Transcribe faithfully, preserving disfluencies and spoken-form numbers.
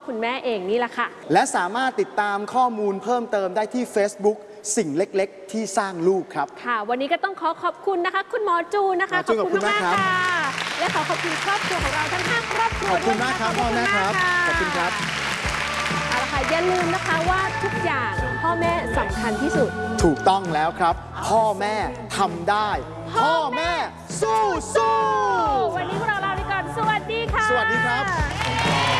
คุณแม่เองนี่แหละค่ะและสามารถติดตามข้อมูลเพิ่มเติมได้ที่ Facebook สิ่งเล็กๆที่สร้างลูกครับค่ะวันนี้ก็ต้องขอขอบคุณนะคะคุณหมอจูนะคะขอบคุณมากค่ะและขอขอบคุณครอบครัวของเราทั้งห้าครอบครัวขอบคุณมากครับพ่อแม่ครับขอบคุณครับเอาละค่ะอย่าลืมนะคะว่าทุกอย่างพ่อแม่สำคัญที่สุดถูกต้องแล้วครับพ่อแม่ทำได้พ่อแม่สู้สู้วันนี้พวกเราลาไปก่อนสวัสดีค่ะสวัสดีครับ